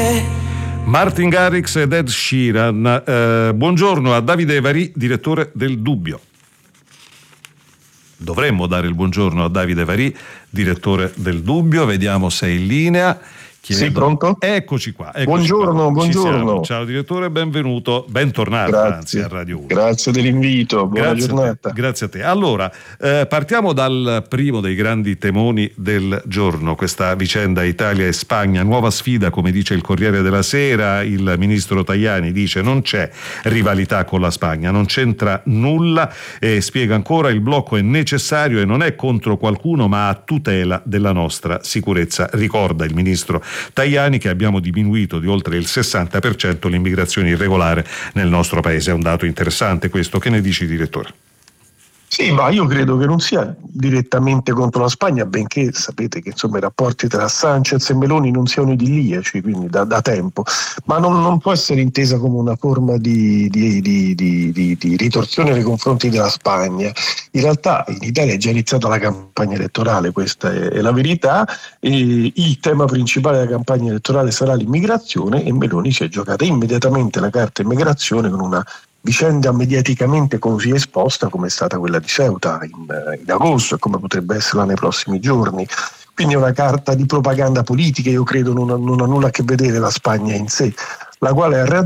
Martin Garrix ed Ed Sheeran. Buongiorno a Davide Varì, direttore del Dubbio. Dovremmo dare il buongiorno a Davide Varì, direttore del Dubbio. Vediamo se è in linea. Sì, pronto? Eccoci qua. Buongiorno. Ciao direttore, benvenuto, bentornato anzi a Radio 1. Grazie dell'invito, buona giornata. Grazie a te. Allora, partiamo dal primo dei grandi temoni del giorno, questa vicenda Italia e Spagna, nuova sfida, come dice il Corriere della Sera. Il ministro Tajani dice non c'è rivalità con la Spagna, non c'entra nulla, e spiega ancora: il blocco è necessario e non è contro qualcuno ma a tutela della nostra sicurezza. Ricorda il ministro Tajani che abbiamo diminuito di oltre il 60% l'immigrazione irregolare nel nostro paese. È un dato interessante questo. Che ne dici, direttore? Sì, ma io credo che non sia direttamente contro la Spagna, benché sapete che insomma i rapporti tra Sanchez e Meloni non siano idilliaci, quindi da tempo, ma non può essere intesa come una forma di ritorsione nei confronti della Spagna. In realtà in Italia è già iniziata la campagna elettorale, questa è la verità, e il tema principale della campagna elettorale sarà l'immigrazione, e Meloni si è giocata immediatamente la carta immigrazione con una vicenda mediaticamente così esposta come è stata quella di Ceuta in agosto, e come potrebbe esserla nei prossimi giorni. Quindi è una carta di propaganda politica, io credo non ha nulla a che vedere la Spagna in sé, la quale ha